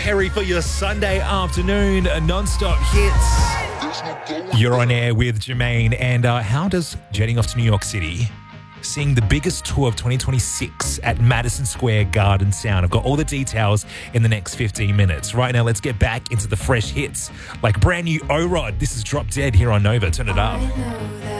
Perry for your Sunday afternoon non-stop hits. You're on air with Jermaine. And how does jetting off to New York City, seeing the biggest tour of 2026 at Madison Square Garden sound? I've got all the details in the next 15 minutes. Right now, let's get back into the fresh hits. Like brand new O-Rod. This is Drop Dead here on Nova. Turn it up.